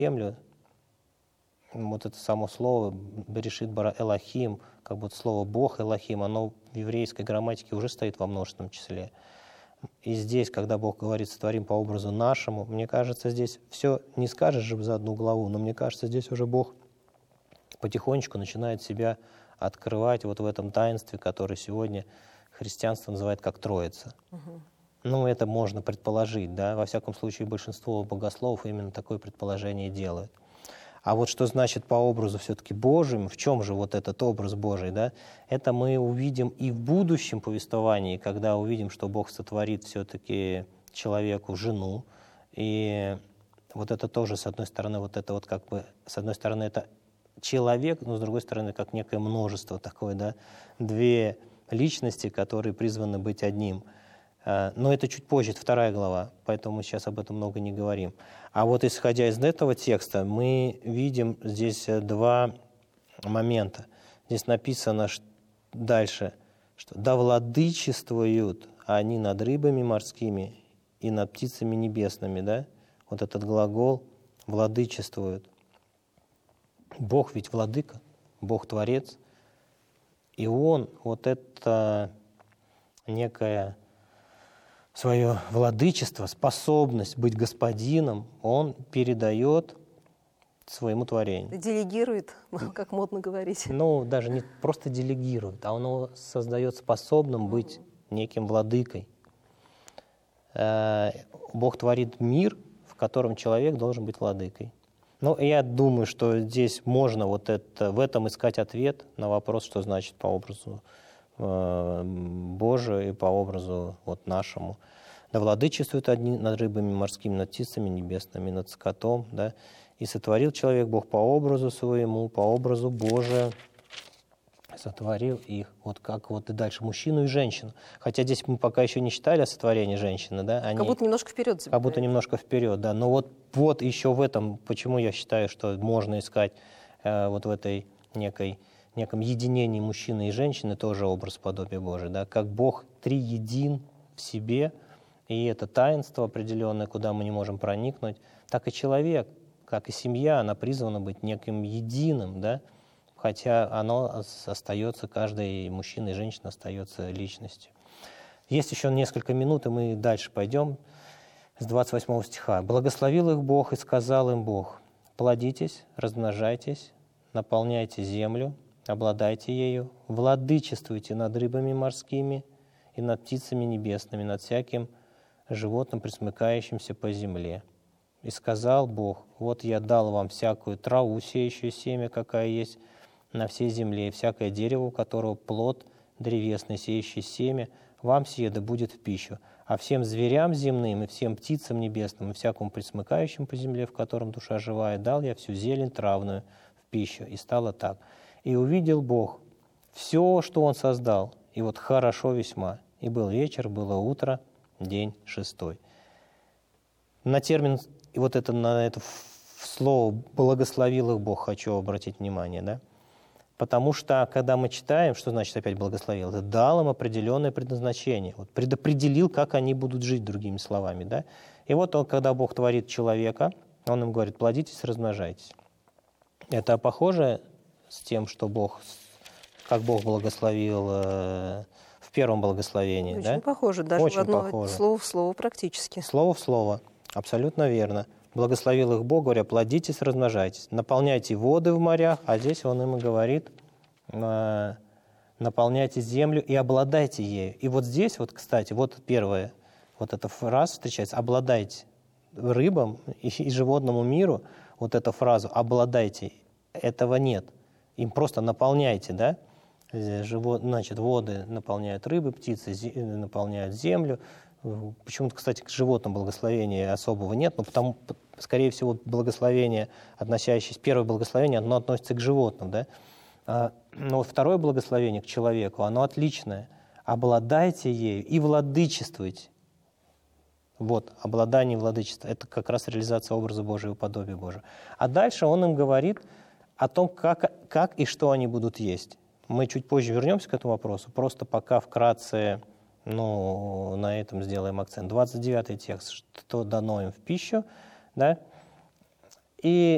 землю. Вот это само слово «берешит bara Элохим», как будто слово «Бог» Элохим, оно в еврейской грамматике уже стоит во множественном числе. И здесь, когда Бог говорит «сотворим по образу нашему», мне кажется, здесь все не скажешь же за одну главу, но мне кажется, здесь уже Бог потихонечку начинает себя открывать вот в этом таинстве, которое сегодня христианство называет как Троица. Ну, это можно предположить, да, во всяком случае большинство богословов именно такое предположение делают. А вот что значит по образу все-таки Божьему, в чем же вот этот образ Божий, да, это мы увидим и в будущем повествовании, когда увидим, что Бог сотворит все-таки человеку жену, и вот это тоже, с одной стороны, вот это вот как бы, с одной стороны, это человек, но с другой стороны, как некое множество такое, да, две личности, которые призваны быть одним. Но это чуть позже, это 2 глава, поэтому мы сейчас об этом много не говорим. А вот исходя из этого текста, мы видим здесь 2 момента. Здесь написано дальше, что «да владычествуют они над рыбами морскими и над птицами небесными». Да? Вот этот глагол «владычествуют». Бог ведь владыка, Бог творец, и Он вот это некое свое владычество, способность быть господином, Он передает своему творению. Делегирует, как модно говорить. Ну, даже не просто делегирует, а Он его создает способным быть неким владыкой. Бог творит мир, в котором человек должен быть владыкой. Ну, я думаю, что здесь можно вот в этом искать ответ на вопрос, что значит по образу Божию и по образу вот нашему. Да владычествуют одни над рыбами морскими, над птицами небесными, над скотом, да, и сотворил человек Бог по образу своему, по образу Божию, сотворил их, вот как вот и дальше, мужчину и женщину. Хотя здесь мы пока еще не читали о сотворении женщины, да, как будто немножко вперед забегает. Как будто немножко вперед, да, но вот еще в этом, почему я считаю, что можно искать вот в этой неком единении мужчины и женщины тоже образ подобия Божия, да, как Бог триедин в себе, и это таинство определенное, куда мы не можем проникнуть, так и человек, как и семья, она призвана быть неким единым, да, хотя оно остается, каждый мужчина и женщина остается личностью. Есть еще несколько минут, и мы дальше пойдем с 28 стиха. «Благословил их Бог, и сказал им Бог: плодитесь, размножайтесь, наполняйте землю, обладайте ею, владычествуйте над рыбами морскими и над птицами небесными, над всяким животным, пресмыкающимся по земле. И сказал Бог: вот я дал вам всякую траву, сеющую семя, какая есть на всей земле, и всякое дерево, у которого плод древесный, сеющий семя, вам сие да будет в пищу. А всем зверям земным и всем птицам небесным и всякому пресмыкающему по земле, в котором душа живая, дал я всю зелень травную в пищу». И стало так. «И увидел Бог все, что Он создал, и вот хорошо весьма. И был вечер, было утро, день 6». На термин, на это слово «благословил их Бог» хочу обратить внимание, да? Потому что, когда мы читаем, что значит опять благословил, это дал им определенное предназначение, вот, предопределил, как они будут жить, другими словами. Да? И вот он, когда Бог творит человека, Он им говорит: плодитесь, размножайтесь. Это похоже с тем, что как Бог благословил в первом благословении? Очень да? похоже, даже Очень в одно похоже. Слово в слово практически. Слово в слово, абсолютно верно. Благословил их Бог, говоря: плодитесь, размножайтесь, наполняйте воды в морях, а здесь Он им и говорит: наполняйте землю и обладайте ею. И вот здесь, вот, кстати, вот первая вот эта фраза встречается: обладайте рыбам и животному миру, вот эту фразу «обладайте», этого нет. Им просто наполняйте, да? Значит, воды наполняют рыбы, птицы наполняют землю. Почему-то, кстати, к животным благословения особого нет, но потому, скорее всего, благословение, первое благословение, оно относится к животным, да? Но второе благословение к человеку, оно отличное. Обладайте ею и владычествуйте. Вот, обладание и владычество – это как раз реализация образа Божьего, подобия Божьего. А дальше Он им говорит о том, как и что они будут есть. Мы чуть позже вернемся к этому вопросу, просто пока вкратце на этом сделаем акцент. 29 текст, что дано им в пищу, да? И